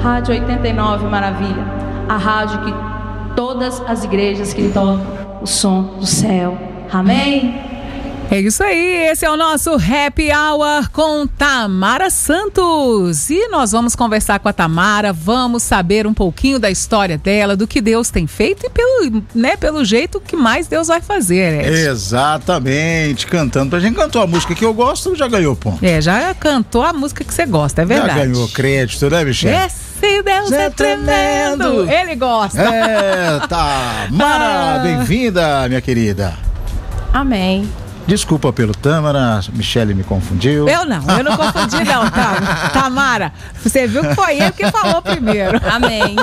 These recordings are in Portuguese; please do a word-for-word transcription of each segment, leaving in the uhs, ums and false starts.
Rádio oitenta e nove Maravilha, a rádio que todas as igrejas que tocam o som do céu. Amém? É isso aí, esse é o nosso Happy Hour com Tamara Santos. E nós vamos conversar com a Tamara, vamos saber um pouquinho da história dela, do que Deus tem feito e pelo, né, pelo jeito que mais Deus vai fazer. Ed. Exatamente, cantando pra gente. Cantou a música que eu gosto, já ganhou ponto. É, já cantou a música que você gosta, é verdade. Já ganhou crédito, né, Michele? Esse Deus é, é tremendo. tremendo, ele gosta. É, Tamara, ah. bem-vinda, minha querida. Amém. Desculpa pelo Tamara, Michele me confundiu. Eu não, eu não confundi não, Tamara. Tamara, você viu que foi eu que falou primeiro. Amém.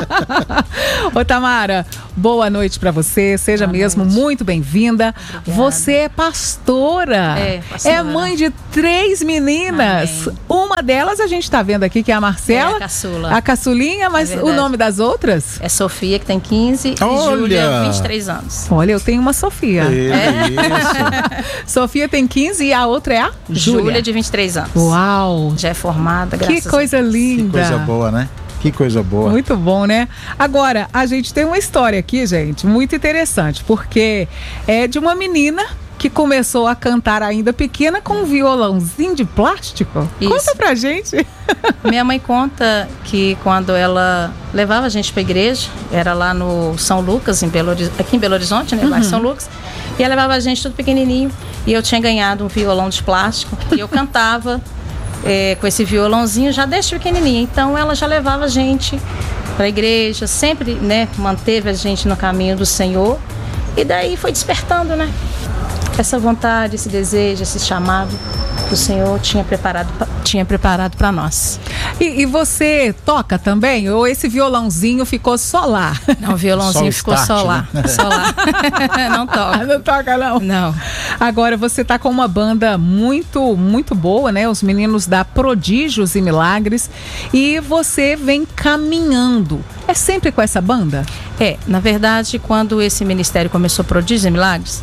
Ô Tamara, boa noite pra você, seja boa mesmo noite. Muito bem-vinda. Você é pastora. É, pastora. É mãe de três meninas. Amém. Uma delas a gente tá vendo aqui, que é a Marcela. É a caçula. A caçulinha, mas é o nome das outras? É Sofia, que tem quinze, Olha. e Júlia, vinte e três anos. Olha, eu tenho uma Sofia. É, é isso. Sofia tem quinze e a outra é a Júlia. Júlia, de vinte e três anos. Uau! Já é formada, graças Que coisa a Deus. linda. Que coisa boa, né? Que coisa boa. Muito bom, né? Agora, a gente tem uma história aqui, gente, muito interessante, porque é de uma menina que começou a cantar ainda pequena com um violãozinho de plástico. Isso. Conta pra gente. Minha mãe conta que quando ela levava a gente pra igreja, era lá no São Lucas, em Belo, aqui em Belo Horizonte, né? Uhum. Lá em São Lucas. E ela levava a gente tudo pequenininho. E eu tinha ganhado um violão de plástico. E eu cantava é, com esse violãozinho já desde pequenininha. Então ela já levava a gente pra igreja. Sempre, né, manteve a gente no caminho do Senhor. E daí foi despertando, né? Essa vontade, esse desejo, esse chamado que o Senhor tinha preparado, tinha preparado para nós. E, e você toca também? Ou esse violãozinho ficou só lá? Não, o violãozinho só ficou start, só lá. Né? Só lá. Não toca. Não toca, não? Não. Agora, você tá com uma banda muito, muito boa, né? Os meninos da Prodígios e Milagres. E você vem caminhando. É sempre com essa banda? É, na verdade, quando esse ministério começou, Prodígios e Milagres,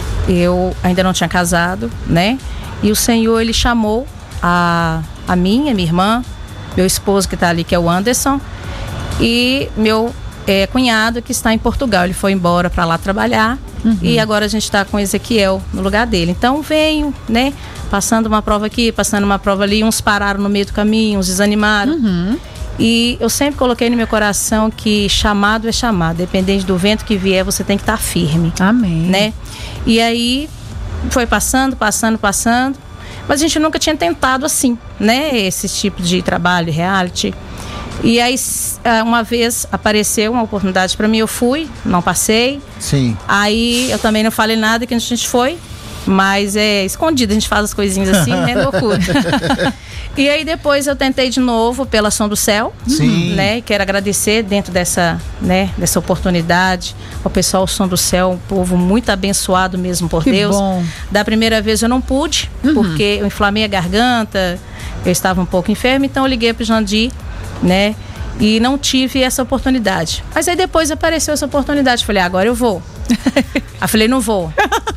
eu ainda não tinha casado, né? E o Senhor, ele chamou a, a mim, a minha irmã, meu esposo que está ali, que é o Anderson, e meu é, cunhado que está em Portugal. Ele foi embora para lá trabalhar. Uhum. E agora a gente está com Ezequiel no lugar dele. Então venho, né? Passando uma prova aqui, passando uma prova ali. Uns pararam no meio do caminho, uns desanimaram. Uhum. E eu sempre coloquei no meu coração que chamado é chamado. Dependente do vento que vier, você tem que estar firme. Amém. Né? E aí foi passando, passando, passando. Mas a gente nunca tinha tentado assim, né? Esse tipo de trabalho, reality. E aí uma vez apareceu uma oportunidade para mim, eu fui, não passei. Sim. Aí eu também não falei nada que a gente foi. Mas é escondido, a gente faz as coisinhas assim, né? Loucura. E aí depois eu tentei de novo pela Som do Céu. Sim. Né? Quero agradecer dentro dessa, né, dessa oportunidade ao pessoal Som do Céu, um povo muito abençoado mesmo por que Deus. Bom. Da primeira vez eu não pude, uhum. porque eu inflamei a garganta, eu estava um pouco enferma, então eu liguei para o Jandir, né? E não tive essa oportunidade. Mas aí depois apareceu essa oportunidade. Falei, agora eu vou. Aí falei, não vou.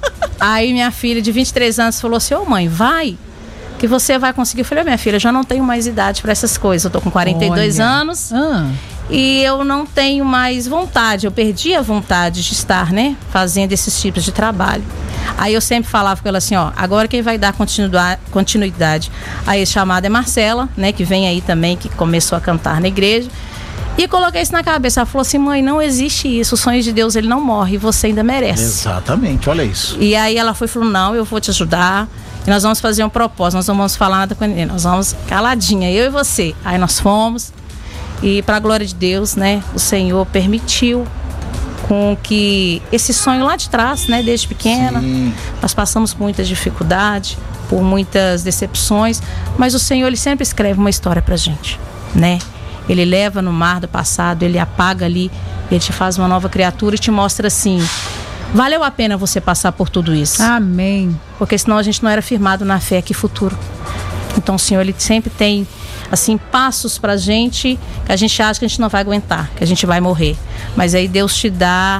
Aí minha filha de vinte e três anos falou assim, ô oh, mãe, vai, que você vai conseguir. Eu falei, minha filha, eu já não tenho mais idade para essas coisas. Eu tô com quarenta e dois Olha. anos ah. e eu não tenho mais vontade. Eu perdi a vontade de estar, né, fazendo esses tipos de trabalho. Aí eu sempre falava com ela assim, ó, agora quem vai dar continuidade, continuidade a esse chamado é Marcela, né, que vem aí também, que começou a cantar na igreja. E coloquei isso na cabeça. Ela falou assim, mãe, não existe isso. Os sonhos de Deus, ele não morre e você ainda merece. Exatamente, olha isso. E aí ela foi e falou, não, eu vou te ajudar. E nós vamos fazer um propósito. Nós não vamos falar nada com ninguém. Nós vamos caladinha, eu e você. Aí nós fomos. E para a glória de Deus, né, o Senhor permitiu com que esse sonho lá de trás, né, desde pequena, sim, nós passamos por muita dificuldade, por muitas decepções. Mas o Senhor, ele sempre escreve uma história pra gente, né? Ele leva no mar do passado, ele apaga ali, ele te faz uma nova criatura e te mostra assim, valeu a pena você passar por tudo isso. Amém. Porque senão a gente não era firmado na fé, que futuro. Então o Senhor, ele sempre tem, assim, passos pra gente que a gente acha que a gente não vai aguentar, que a gente vai morrer. Mas aí Deus te dá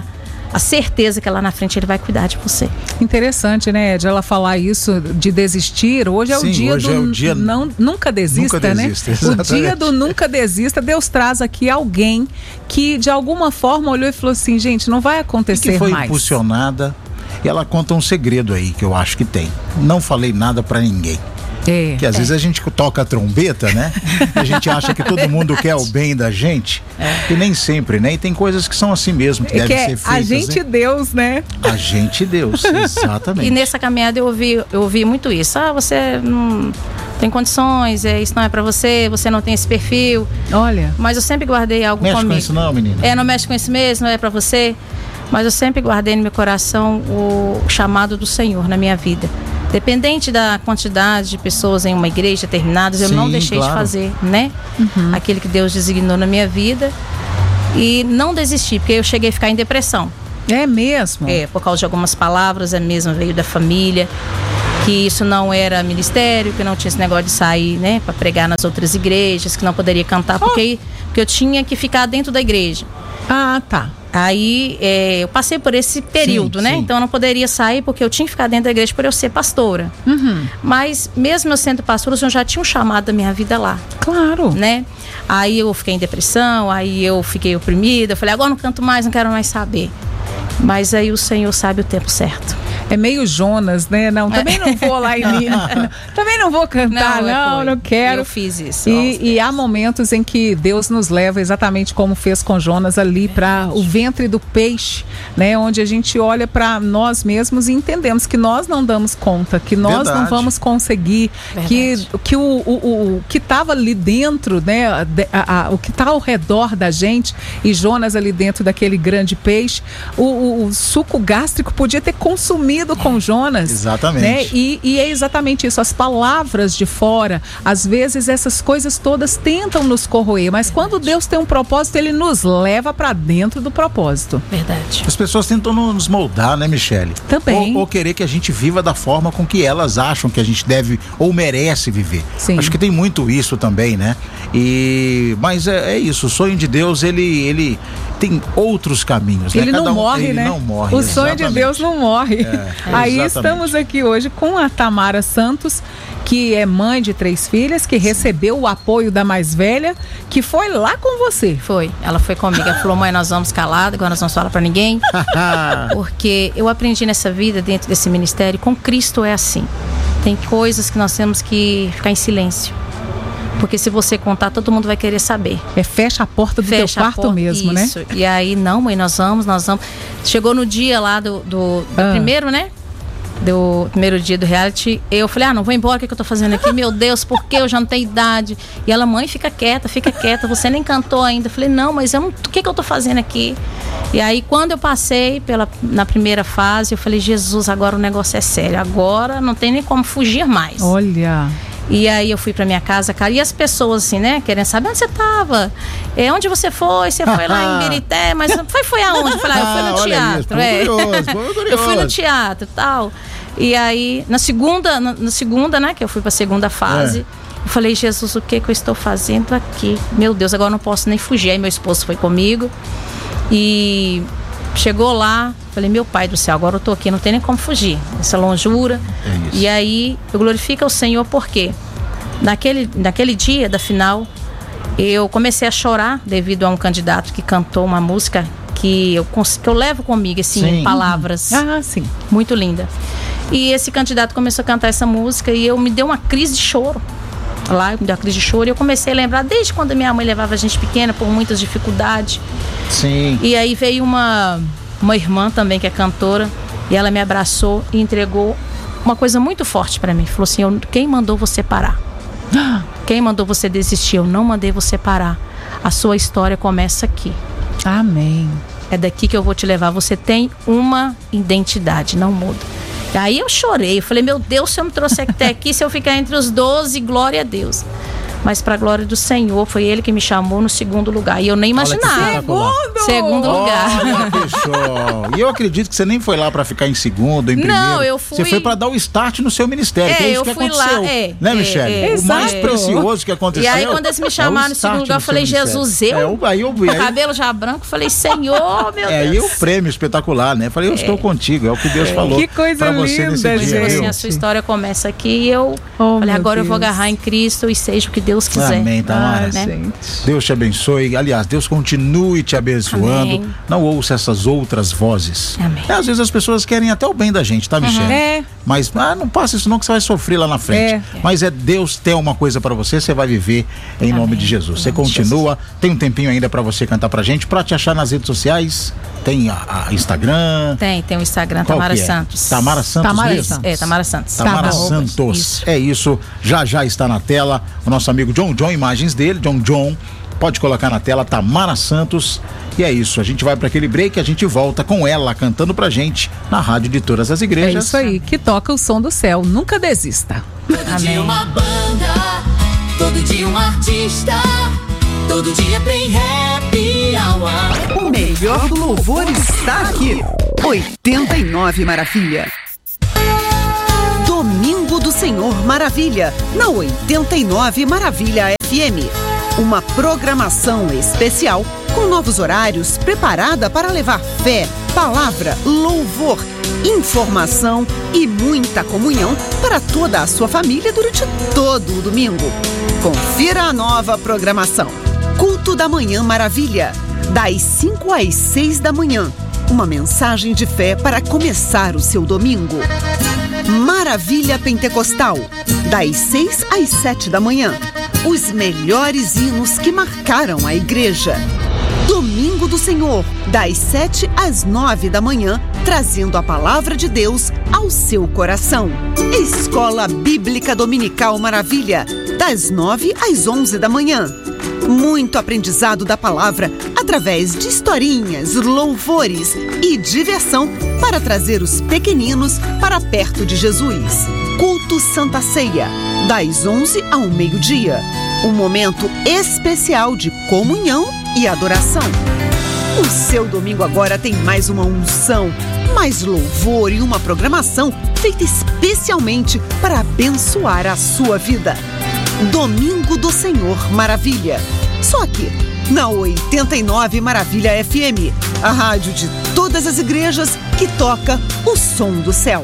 a certeza que lá na frente ele vai cuidar de você. Interessante, né, Ed, ela falar isso de desistir. Hoje é Sim, o dia hoje do é o dia não, nunca desista, nunca desista, né? exatamente. O dia do nunca desista, Deus traz aqui alguém que de alguma forma olhou e falou assim, gente, não vai acontecer e que foi mais. impulsionada. E ela conta um segredo aí que eu acho que tem. Não falei nada pra ninguém. É, que às é. vezes a gente toca a trombeta, né? A gente acha que todo mundo quer o bem da gente. É. E nem sempre, né? E tem coisas que são assim mesmo, que é devem que ser é feitas. A gente né? Deus, né? A gente Deus, exatamente. E nessa caminhada eu ouvi, eu ouvi muito isso. Ah, você não tem condições, é, isso não é pra você, você não tem esse perfil. Olha. Mas eu sempre guardei algo mexe comigo. Com isso não, menina? É, não mexe com isso mesmo, não é pra você. Mas eu sempre guardei no meu coração o chamado do Senhor na minha vida. Dependente da quantidade de pessoas em uma igreja terminadas, eu Sim, não deixei claro. de fazer, né? Uhum. Aquele que Deus designou na minha vida. E não desisti, porque eu cheguei a ficar em depressão. É mesmo? É, por causa de algumas palavras, a mesma veio da família, que isso não era ministério, que não tinha esse negócio de sair, né, para pregar nas outras igrejas, que não poderia cantar, porque, oh. porque eu tinha que ficar dentro da igreja. Ah, tá. Aí é, eu passei por esse período, sim, né? sim. Então eu não poderia sair porque eu tinha que ficar dentro da igreja por eu ser pastora. Uhum. Mas mesmo eu sendo pastora, o Senhor já tinha um chamado da minha vida lá. Claro. Né? Aí eu fiquei em depressão, aí eu fiquei oprimida. Eu falei, agora não canto mais, não quero mais saber. Mas aí o Senhor sabe o tempo certo. É meio Jonas, né? Não, também não vou lá em mim. Também não vou cantar, não, não, não quero. Eu fiz isso. E, e há momentos em que Deus nos leva exatamente como fez com Jonas ali para o ventre do peixe, né? Onde a gente olha para nós mesmos e entendemos que nós não damos conta, que nós Verdade. não vamos conseguir, que, que o, o, o, o que estava ali dentro, né? A, a, o que está ao redor da gente e Jonas ali dentro daquele grande peixe, o, o, o suco gástrico podia ter consumido com Jonas. Exatamente. Né? E, e é exatamente isso, as palavras de fora, às vezes essas coisas todas tentam nos corroer, mas quando Deus tem um propósito, Ele nos leva para dentro do propósito. Verdade. As pessoas tentam nos moldar, né, Michele? Também. Ou, ou querer que a gente viva da forma com que elas acham que a gente deve ou merece viver. Sim. Acho que tem muito isso também, né? E, mas é, é isso, o sonho de Deus, ele, ele tem outros caminhos. Ele né? não Cada um, morre, ele né? não morre. O sonho de Deus não morre. É, Aí exatamente. estamos aqui hoje com a Tamara Santos, que é mãe de três filhas, que recebeu o apoio da mais velha, que foi lá com você. Foi, ela foi comigo. Ela falou, mãe, nós vamos calar, agora nós não vamos falar pra ninguém. Porque eu aprendi nessa vida, dentro desse ministério, com Cristo é assim. Tem coisas que nós temos que ficar em silêncio. Porque se você contar, todo mundo vai querer saber. É fecha a porta do Fecha teu quarto porta, mesmo, isso. né? E aí, não, mãe, nós vamos, nós vamos. Chegou no dia lá do, do, do Ah. primeiro, né? Do primeiro dia do reality, eu falei, ah, não vou embora, o que, que eu tô fazendo aqui? Meu Deus, por que eu já não tenho idade? E ela, mãe, fica quieta, fica quieta, você nem cantou ainda. Eu falei, não, mas eu não, o que, que eu tô fazendo aqui? E aí, quando eu passei pela, na primeira fase, eu falei, Jesus, agora o negócio é sério, agora não tem nem como fugir mais. Olha. E aí eu fui pra minha casa, cara, e as pessoas assim, né, querendo saber onde você tava, é, onde você foi, você foi lá em Birité, mas foi, foi aonde? Eu falei, ah, eu fui no Ah, olha teatro, isso, é. curioso, curioso. Eu fui no teatro e tal. E aí, na segunda, na, na segunda, né, que eu fui pra segunda fase, É. eu falei, Jesus, o que que eu estou fazendo aqui? Meu Deus, agora eu não posso nem fugir. Aí meu esposo foi comigo e chegou lá, falei, meu pai do céu, agora eu tô aqui, não tem nem como fugir, essa longura. É isso. E aí, eu glorifico ao Senhor, porque naquele, naquele dia da final, eu comecei a chorar devido a um candidato que cantou uma música que eu, que eu levo comigo, assim, Sim. em palavras. Ah, sim. Muito linda. E esse candidato começou a cantar essa música e eu me deu uma crise de choro. Lá, me deu uma crise de choro e eu comecei a lembrar desde quando minha mãe levava a gente pequena por muitas dificuldades. Sim. E aí veio uma, uma irmã também que é cantora e ela me abraçou e entregou uma coisa muito forte pra mim. Falou assim, eu, quem mandou você parar? Quem mandou você desistir? Eu não mandei você parar. A sua história começa aqui. Amém. É daqui que eu vou te levar. Você tem uma identidade, não muda. Aí eu chorei, eu falei, meu Deus, se eu me trouxe até aqui, se eu ficar entre os doze, glória a Deus. mas para a glória do Senhor, foi Ele que me chamou no segundo lugar. E eu nem imaginava. Segundo! Segundo lugar. Olha que show. E eu acredito que você nem foi lá para ficar em segundo, em primeiro. Não, eu fui... Você foi para dar o start no seu ministério, É, que é isso eu que fui aconteceu. lá, é, né, é, Michele? é, o mais exato. precioso que aconteceu. E aí, quando eles me chamaram é no segundo lugar, eu falei, Jesus, eu? É, o, aí eu, Com aí, o cabelo já branco, falei, Senhor, meu é, Deus. aí o prêmio espetacular, né? Falei, eu estou contigo, é o que Deus falou. Que coisa pra você linda, nesse gente. dia, Assim, viu? a sua história começa aqui e eu Oh, falei, meu agora eu vou Deus. agarrar em Cristo e seja o que Deus quiser. Amém, Tamara. Ai, né? gente. Deus te abençoe. Aliás, Deus continue te abençoando. Amém. Não ouça essas outras vozes. Amém. É, às vezes as pessoas querem até o bem da gente, tá, Michele? É. Mas ah, não passa isso não que você vai sofrer lá na frente. É. Mas é Deus ter uma coisa pra você, você vai viver em Amém. nome de Jesus. Você Em nome de continua. Tem um tempinho ainda pra você cantar pra gente. Pra te achar nas redes sociais, tem a, a Instagram. Tem, tem o Instagram, Qual Tamara que é? Santos. Tamara Santos Tamara mesmo? Santos. É, Tamara Santos. Tamara Tá bom. Santos. Isso. É isso. Já já está na tela o nosso amigo John John, imagens dele, John John. Pode colocar na tela Tamara Santos. E é isso. A gente vai para aquele break, a gente volta com ela cantando pra gente na rádio de todas as É igrejas. isso aí, que toca o som do céu. Nunca desista. Todo Amém. dia uma banda, todo dia um artista, todo dia tem happy hour. O melhor do louvor está aqui. oitenta e nove Maravilha. Domingo do Senhor Maravilha, na oitenta e nove Maravilha F M. Uma programação especial com novos horários preparada para levar fé, palavra, louvor, informação e muita comunhão para toda a sua família durante todo o domingo. Confira a nova programação. Culto da Manhã Maravilha, das cinco às seis da manhã. Uma mensagem de fé para começar o seu domingo. Maravilha Pentecostal, das seis às sete da manhã. Os melhores hinos que marcaram a igreja. Domingo do Senhor, das sete às nove da manhã, trazendo a palavra de Deus ao seu coração. Escola Bíblica Dominical Maravilha, das nove às onze da manhã. Muito aprendizado da palavra através de historinhas, louvores e diversão para trazer os pequeninos para perto de Jesus. Culto Santa Ceia, das onze ao meio-dia. Um momento especial de comunhão e adoração. O seu domingo agora tem mais uma unção, mais louvor e uma programação feita especialmente para abençoar a sua vida. Domingo do Senhor Maravilha. Só aqui, na oitenta e nove Maravilha F M, a rádio de todas as igrejas que toca o som do céu.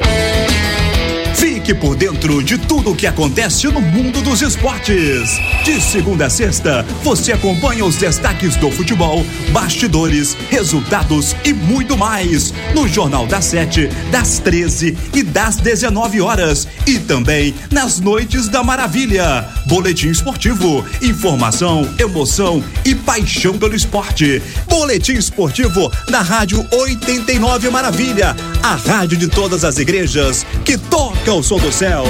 Fique por dentro de tudo o que acontece no mundo dos esportes. De segunda a sexta, você acompanha os destaques do futebol, bastidores, resultados e muito mais no Jornal das Sete, das treze e das dezenove horas. E também nas Noites da Maravilha. Boletim esportivo, informação, emoção e paixão pelo esporte. Boletim esportivo na Rádio oitenta e nove Maravilha, a rádio de todas as igrejas que toca o som do céu.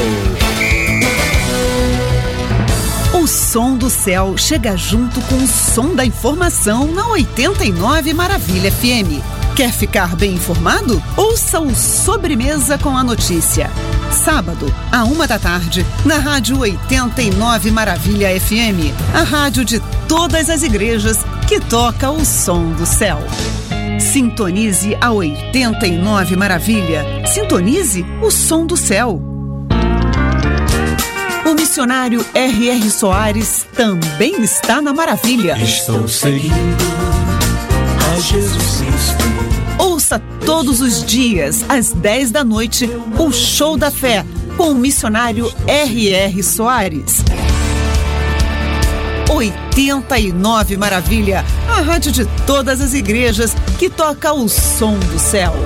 O som do céu chega junto com o som da informação na oitenta e nove Maravilha F M. Quer ficar bem informado? Ouça o Sobremesa com a Notícia. Sábado, à uma da tarde, na Rádio oitenta e nove Maravilha F M. A rádio de todas as igrejas que toca o som do céu. Sintonize a oitenta e nove Maravilha. Sintonize o som do céu. O missionário R R Soares também está na Maravilha. Estou seguindo a Jesus Cristo. Ouça todos os dias, às dez da noite, o Show da Fé, com o missionário R R Soares. oitenta e nove Maravilha, a rádio de todas as igrejas que toca o som do céu.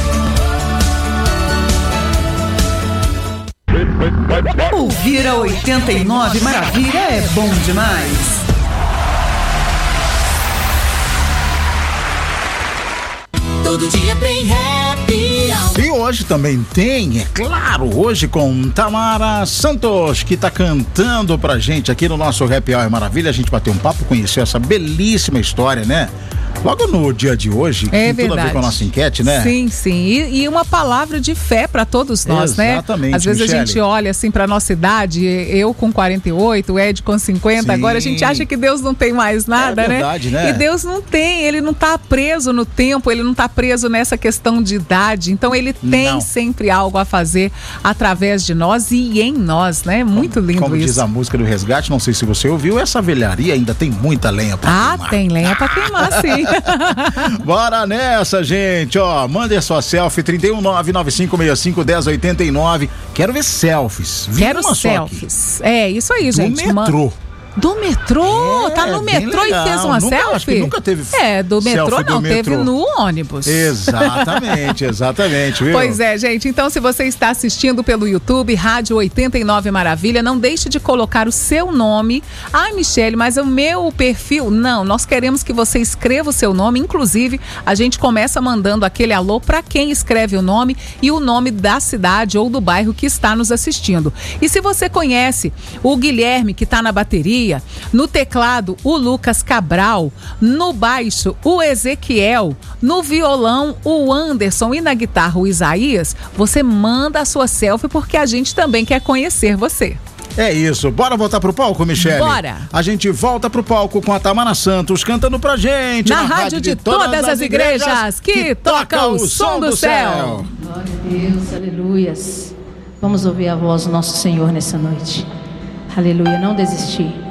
Ouvir a oitenta e nove Maravilha é bom demais. Todo dia tem happy hour. E hoje também tem, é claro, hoje com Tamara Santos, que tá cantando pra gente aqui no nosso Happy Hour Maravilha. A gente bateu um papo, conheceu essa belíssima história, né? Logo no dia de hoje, é tem verdade. tudo a ver com a nossa enquete, né? Sim, sim. E, e uma palavra de fé para todos nós, Exatamente, né? Exatamente, Às vezes Michele. a gente olha assim para nossa idade, eu com quarenta e oito, o Ed com cinquenta, Sim. agora a gente acha que Deus não tem mais nada, é verdade, né? né? E Deus não tem, ele não tá preso no tempo, ele não tá preso nessa questão de idade. Então ele tem Não. sempre algo a fazer através de nós e em nós, né? Muito lindo Como isso. diz a música do Resgate, não sei se você ouviu, essa velharia ainda tem muita lenha pra Ah, queimar. tem lenha pra queimar, sim. Bora nessa, gente, ó, mande a sua selfie, trinta e um, nove nove cinco seis cinco, um zero oito nove. Quero ver selfies. Vi Quero uma só aqui. selfies. É, isso aí, Do gente. metrô. Do metrô? É, tá no bem metrô legal. e fez uma Nunca- selfie? acho que nunca teve É, do metrô selfie do não, metrô. teve no ônibus. Exatamente, exatamente, viu? Pois é, gente. Então, se você está assistindo pelo YouTube, Rádio oitenta e nove Maravilha, não deixe de colocar o seu nome. Ai, Michele, mas o meu perfil... Não, nós queremos que você escreva o seu nome. Inclusive, a gente começa mandando aquele alô para quem escreve o nome e o nome da cidade ou do bairro que está nos assistindo. E se você conhece o Guilherme, que está na bateria, no teclado, o Lucas Cabral, no baixo, o Ezequiel, no violão, o Anderson e na guitarra, o Isaías, você manda a sua selfie porque a gente também quer conhecer você. É isso, bora voltar pro palco, Michele? Bora. A gente volta pro palco com a Tamara Santos cantando pra gente. Na, na rádio de todas as igrejas que toca o som do céu. Glória a Deus, aleluias. Vamos ouvir a voz do nosso Senhor nessa noite. Aleluia, não desistir.